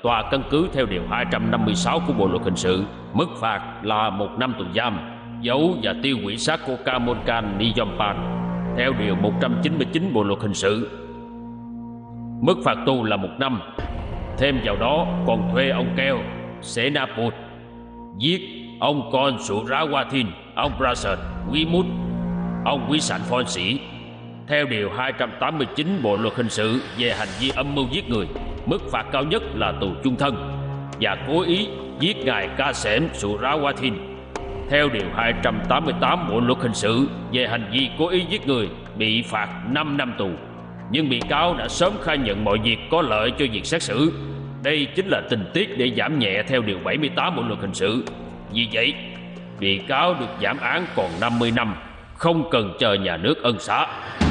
tòa căn cứ theo điều 256 của Bộ luật hình sự. Mức phạt là 1 năm tù giam, giấu và tiêu hủy xác của Kamonkan Niyompan theo điều 199 Bộ luật hình sự. Mức phạt tù là 1 năm. Thêm vào đó còn thuê ông Keo Senaput giết ông con Surawathin, ông Prasad Wimut, ông Quý Sạn Phon Sĩ theo điều 289 Bộ luật hình sự về hành vi âm mưu giết người. Mức phạt cao nhất là tù chung thân. Và cố ý giết ngài Kasem Surawathin theo điều 288 Bộ luật hình sự về hành vi cố ý giết người bị phạt 5 năm tù. Nhưng bị cáo đã sớm khai nhận mọi việc có lợi cho việc xét xử. Đây chính là tình tiết để giảm nhẹ theo điều 78 Bộ luật hình sự. Vì vậy, bị cáo được giảm án còn 50 năm, không cần chờ nhà nước ân xá.